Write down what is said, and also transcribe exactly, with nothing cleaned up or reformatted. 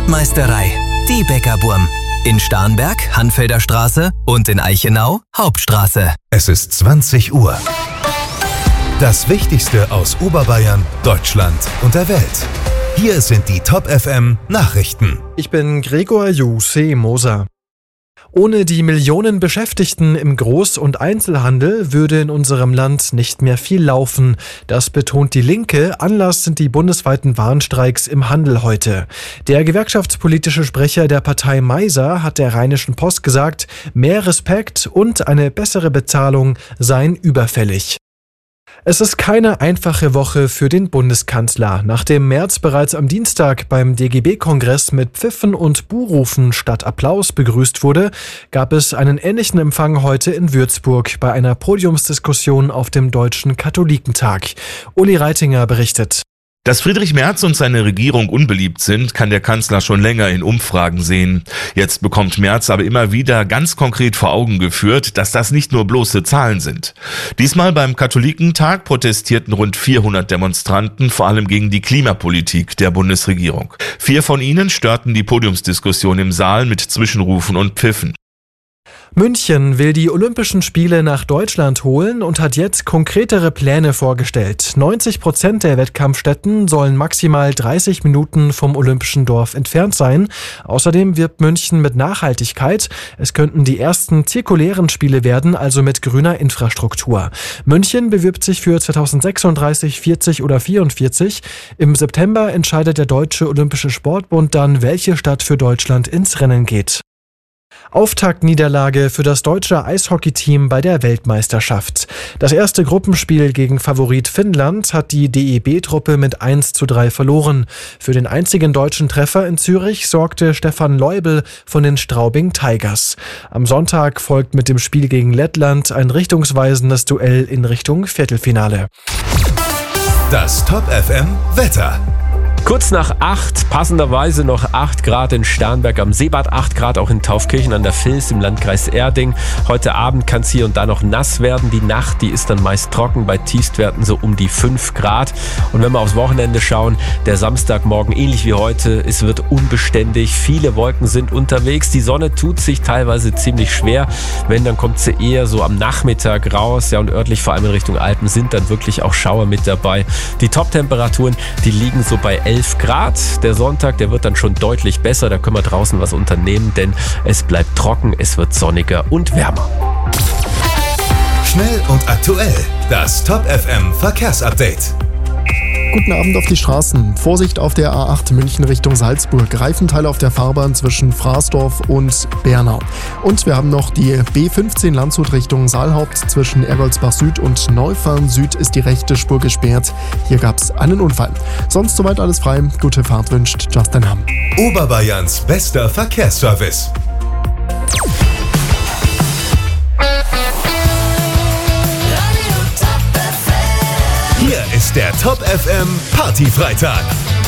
Brotmeisterei, die Bäckerburm. In Starnberg, Hanfelder Straße und in Eichenau, Hauptstraße. Es ist zwanzig Uhr. Das Wichtigste aus Oberbayern, Deutschland und der Welt. Hier sind die Top F M Nachrichten. Ich bin Gregor Juse Moser. Ohne die Millionen Beschäftigten im Groß- und Einzelhandel würde in unserem Land nicht mehr viel laufen. Das betont die Linke. Anlass sind die bundesweiten Warnstreiks im Handel heute. Der gewerkschaftspolitische Sprecher der Partei Meiser hat der Rheinischen Post gesagt, mehr Respekt und eine bessere Bezahlung seien überfällig. Es ist keine einfache Woche für den Bundeskanzler. Nachdem Merz bereits am Dienstag beim D G B-Kongress mit Pfiffen und Buhrufen statt Applaus begrüßt wurde, gab es einen ähnlichen Empfang heute in Würzburg bei einer Podiumsdiskussion auf dem Deutschen Katholikentag. Uli Reitinger berichtet. Dass Friedrich Merz und seine Regierung unbeliebt sind, kann der Kanzler schon länger in Umfragen sehen. Jetzt bekommt Merz aber immer wieder ganz konkret vor Augen geführt, dass das nicht nur bloße Zahlen sind. Diesmal beim Katholikentag protestierten rund vierhundert Demonstranten, vor allem gegen die Klimapolitik der Bundesregierung. Vier von ihnen störten die Podiumsdiskussion im Saal mit Zwischenrufen und Pfiffen. München will die Olympischen Spiele nach Deutschland holen und hat jetzt konkretere Pläne vorgestellt. neunzig Prozent der Wettkampfstätten sollen maximal dreißig Minuten vom Olympischen Dorf entfernt sein. Außerdem wirbt München mit Nachhaltigkeit. Es könnten die ersten zirkulären Spiele werden, also mit grüner Infrastruktur. München bewirbt sich für zweitausendsechsunddreißig, vierzig oder vierundvierzig. Im September entscheidet der Deutsche Olympische Sportbund dann, welche Stadt für Deutschland ins Rennen geht. Auftaktniederlage für das deutsche Eishockeyteam bei der Weltmeisterschaft. Das erste Gruppenspiel gegen Favorit Finnland hat die D E B-Truppe mit eins zu drei verloren. Für den einzigen deutschen Treffer in Zürich sorgte Stefan Leubel von den Straubing Tigers. Am Sonntag folgt mit dem Spiel gegen Lettland ein richtungsweisendes Duell in Richtung Viertelfinale. Das Top F M Wetter. Kurz nach acht, passenderweise noch acht Grad in Starnberg am Seebad, acht Grad auch in Taufkirchen an der Vils im Landkreis Erding. Heute Abend kann es hier und da noch nass werden. Die Nacht, die ist dann meist trocken, bei Tiefstwerten so um die fünf Grad. Und wenn wir aufs Wochenende schauen, der Samstagmorgen ähnlich wie heute, es wird unbeständig, viele Wolken sind unterwegs. Die Sonne tut sich teilweise ziemlich schwer. Wenn, dann kommt sie eher so am Nachmittag raus. Ja, und örtlich, vor allem in Richtung Alpen, sind dann wirklich auch Schauer mit dabei. Die Top-Temperaturen, die liegen so bei elf Grad. Der Sonntag, der wird dann schon deutlich besser. Da können wir draußen was unternehmen, denn es bleibt trocken, es wird sonniger und wärmer. Schnell und aktuell. Das Top F M Verkehrsupdate. Guten Abend auf die Straßen. Vorsicht auf der A acht München Richtung Salzburg. Reifenteile auf der Fahrbahn zwischen Fraßdorf und Bernau. Und wir haben noch die B fünfzehn Landshut Richtung Saalhaupt. Zwischen Ergoldsbach Süd und Neufahren Süd ist die rechte Spur gesperrt. Hier gab es einen Unfall. Sonst soweit alles frei. Gute Fahrt wünscht Justin Hamm. Oberbayerns bester Verkehrsservice. Hier ist der Top F M Partyfreitag.